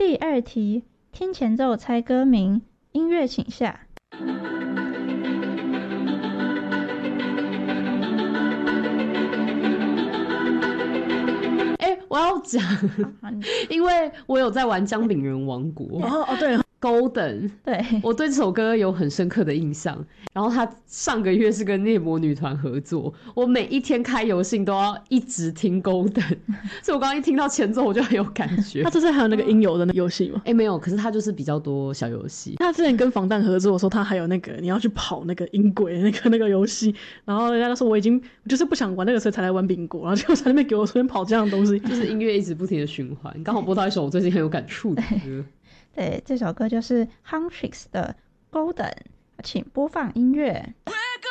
第2题，听前奏猜歌名，音乐请下。 我要讲，因为我有在玩姜饼人王国。 对 ，Golden， 对， 我对这首歌有很深刻的印象。然后他上个月是跟猎魔女团合作，我每一天开游戏都要一直听 Golden， 所以我刚刚一听到前奏我就很有感觉。 他这次还有那个音游的那个游戏吗？ 没有，可是他就是比较多小游戏。 他之前跟防弹合作的时候，他还有那个你要去跑那个音轨那个游戏，然后人家就说我就是不想玩那个，所以才来玩苹果，然后结果在那边给我随便跑这样的东西， 就是音乐一直不停的循环。刚好播到一首我最近很有感触的歌。 对，这首歌就是 Huntrix 的 Golden， 请播放音乐。